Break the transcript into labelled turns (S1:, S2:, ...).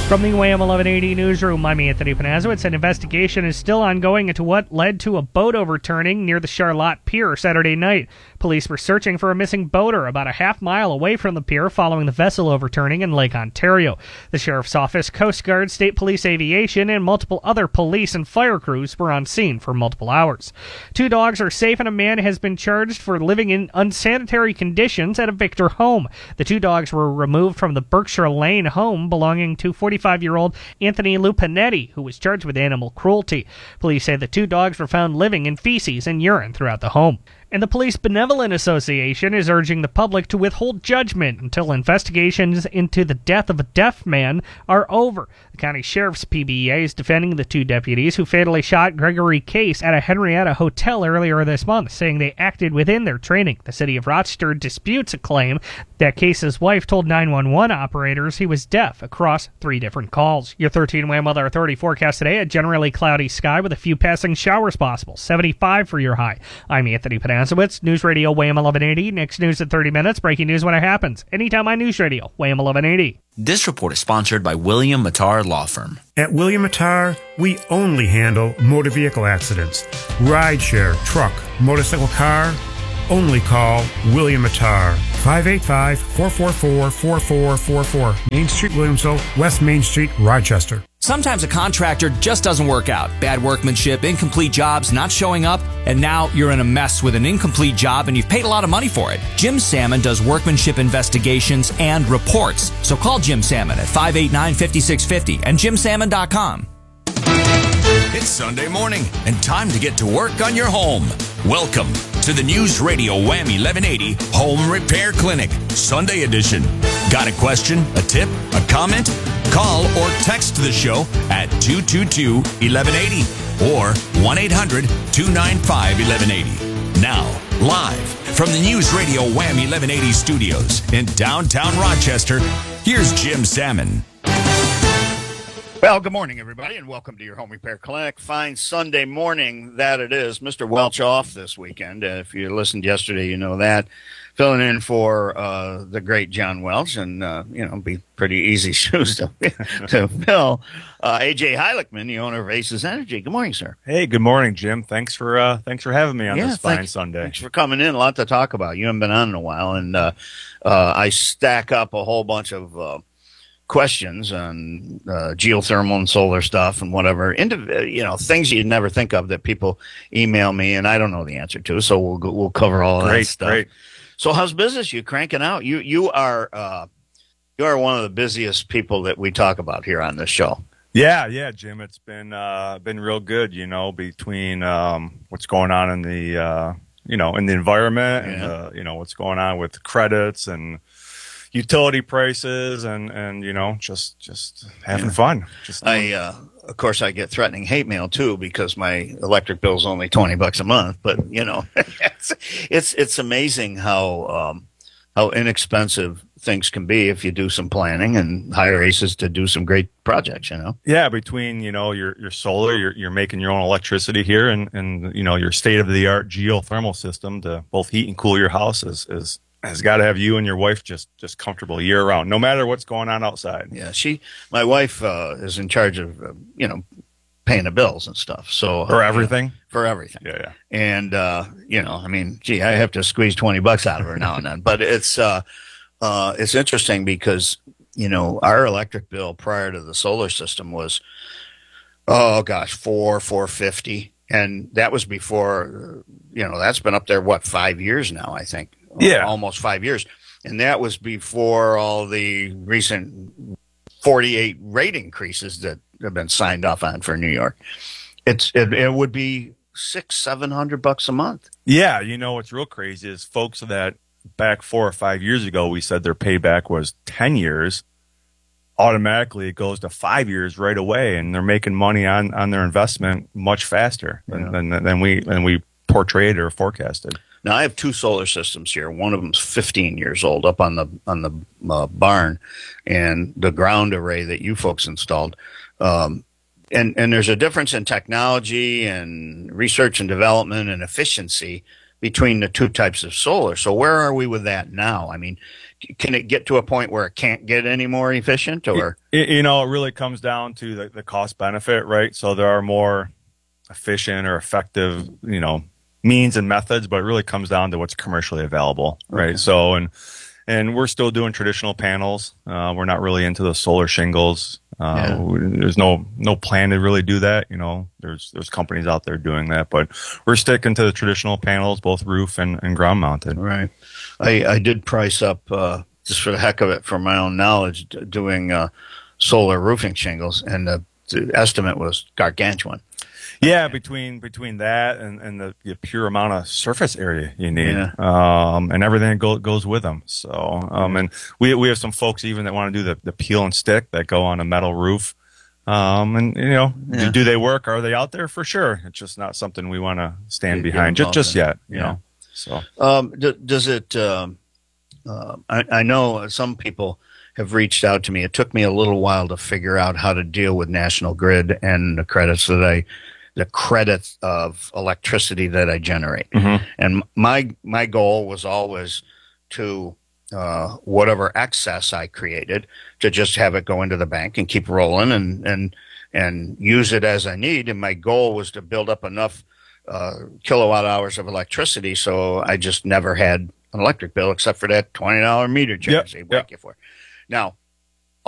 S1: From the WAM 1180 newsroom, I'm Anthony Panazowitz. An investigation is still ongoing into what led to a boat overturning near the Charlotte Pier Saturday night. Police were searching for a missing boater about a half-mile away from the pier following the vessel overturning in Lake Ontario. The Sheriff's Office, Coast Guard, State Police Aviation, and multiple other police and fire crews were on scene for multiple hours. 2 dogs are safe and a man has been charged for living in unsanitary conditions at a Victor home. The 2 dogs were removed from the Berkshire Lane home belonging to 45-year-old Anthony Lupinetti, who was charged with animal cruelty. Police say the 2 dogs were found living in feces and urine throughout the home. And the Police Benevolent Association is urging the public to withhold judgment until investigations into the death of a deaf man are over. The county sheriff's PBEA is defending the 2 deputies who fatally shot Gregory Case at a Henrietta hotel earlier this month, saying they acted within their training. The city of Rochester disputes a claim that Case's wife told 911 operators he was deaf across 3 different calls. Your 13 WAM Weather Authority forecast today: a generally cloudy sky with a few passing showers possible. 75 for your high. I'm Anthony Panazowitz, News Radio WAM 1180. Next news at 30 minutes. Breaking news when it happens. Anytime on News Radio WAM 1180.
S2: This report is sponsored by William Mattar Law Firm.
S3: At William Mattar, we only handle motor vehicle accidents. Rideshare, truck, motorcycle, car. Only call William Mattar. 585-444-4444. Main Street, Williamsville, West Main Street, Rochester.
S2: Sometimes a contractor just doesn't work out. Bad workmanship, incomplete jobs, not showing up, and now you're in a mess with an incomplete job and you've paid a lot of money for it. Jim Salmon does workmanship investigations and reports. So call Jim Salmon at 589-5650 and jimsalmon.com.
S4: It's Sunday morning and time to get to work on your home. Welcome to the News Radio WAM 1180 Home Repair Clinic, Sunday edition. Got a question, a tip, a comment? Call or text the show at 222-1180 or 1-800-295-1180. Now, live from the News Radio WAM 1180 studios in downtown Rochester, here's Jim Salmon.
S5: Well, good morning, everybody, and welcome to your Home Repair Clinic. Fine Sunday morning that it is. Mr. Welch off this weekend. If you listened yesterday, you know that. Filling in for the great John Welch, and, be pretty easy shoes to fill. A.J. Heiligman, the owner of Aces Energy. Good morning, sir.
S6: Hey, good morning, Jim. Thanks for having me on this fine Sunday.
S5: Thanks for coming in. A lot to talk about. You haven't been on in a while, and I stack up a whole bunch of questions on geothermal and solar stuff and whatever, things you'd never think of that people email me and I don't know the answer to. So we'll cover all of that stuff. Great. So how's business? You cranking out? You are one of the busiest people that we talk about here on this show.
S6: Yeah, Jim. It's been real good. Between what's going on in the in the environment and what's going on with credits and utility prices and just having fun.
S5: Of course I get threatening hate mail too because my electric bill is only $20 a month, but it's amazing how inexpensive things can be if you do some planning and hire Aces to do some great projects,
S6: Yeah, between, your solar, you're making your own electricity here and your state of the art geothermal system to both heat and cool your house has got to have you and your wife just comfortable year round, no matter what's going on outside.
S5: Yeah, my wife is in charge of paying the bills and stuff. So
S6: for everything,
S5: Yeah. And I have to squeeze $20 out of her now and then. But it's interesting because our electric bill prior to the solar system was $450, and that was before that's been up there 5 years now, I think.
S6: Yeah,
S5: almost 5 years. And that was before all the recent 48 rate increases that have been signed off on for New York. It would be $600-700 a month.
S6: Yeah, what's real crazy is folks that back 4 or 5 years ago we said their payback was 10 years. Automatically it goes to 5 years right away, and they're making money on their investment much faster than we portrayed or forecasted.
S5: Now, I have 2 solar systems here. One of them's 15 years old up on the barn, and the ground array that you folks installed. And there's a difference in technology and research and development and efficiency between the 2 types of solar. So where are we with that now? I mean, can it get to a point where it can't get any more efficient, or
S6: it really comes down to the cost benefit, right? So there are more efficient or effective, means and methods, but it really comes down to what's commercially available, right? Okay. So, and we're still doing traditional panels. We're not really into the solar shingles. There's no plan to really do that. There's companies out there doing that, but we're sticking to the traditional panels, both roof and ground mounted.
S5: Right. I did price up, just for the heck of it, from my own knowledge, doing solar roofing shingles, and the estimate was gargantuan.
S6: Yeah, between that and the pure amount of surface area you need, and everything that goes with them. So, and we have some folks even that want to do the peel and stick that go on a metal roof. Do they work? Are they out there? For sure. It's just not something we want to stand behind just yet. You know. So,
S5: does it? I know some people have reached out to me. It took me a little while to figure out how to deal with National Grid and the credits of electricity that I generate. Mm-hmm. And my goal was always to whatever excess I created, to just have it go into the bank and keep rolling and use it as I need. And my goal was to build up enough kilowatt hours of electricity so I just never had an electric bill except for that $20 meter charge they break you for. Now,